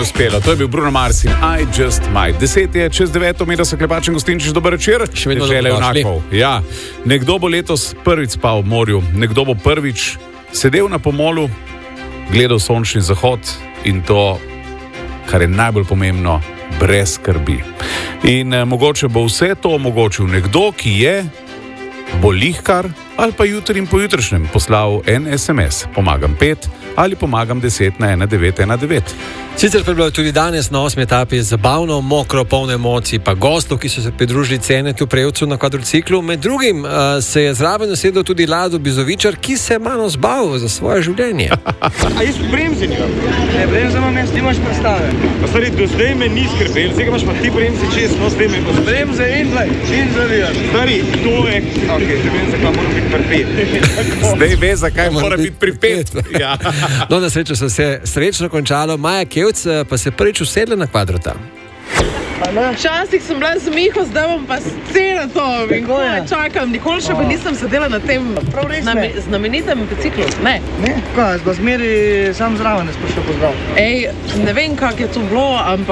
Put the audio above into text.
uspelo. To je bil Bruno Mars in I Just Might. 10 je čez 9, Miro se Klepač in Gostinčič, dober večer. Še vedno dobrodošli. Ja, nekdo bo letos prvič spal v morju, nekdo bo prvič sedel na pomolu, gledal sončni zahod in to, kar je najbolj pomembno, brez skrbi. In mogoče bo vse to omogočil nekdo, ki je bolihkar ali pa jutri in pojutrišnjem poslal en SMS. Pomagam 5 ali pomagam 10 na 1919. Sicer pa je bilo tudi danes na 8. etapi zabavno, mokro, polno emocij, pa gostov, ki so se pridružili Cenetu Prevcu na kvadrociklu. Med drugim se je zraven usedel tudi Lado Bizovičar, ki se je malo zbavil za svoje življenje. A jaz v bremzi nimam? Ne, bremza imam jaz, ti imaš predstave. Pa stari, do zdaj me ni skrbel, zdaj imaš pa ti bremzi čez, no zdaj me bo skrbel. Bremza in zavijaš. Stari, to je, ok, že vem, zakaj moram biti pripet. Zdaj ve, zakaj mora biti pripet. Ja. No, na srečo se je srečno končalo. Maja Kevc pa se prvič usedla na kvadrota. Včasih sem bila z Miho, zdaj bom pa celo to. Čakam, nikoli še pa nisem sedela na tem znamenitem biciklu. Ne. Ne? Kaj, jaz pa zmeri sam zraven, ne sprašal pozdrav. Ej, ne vem, kak je to bilo, ampak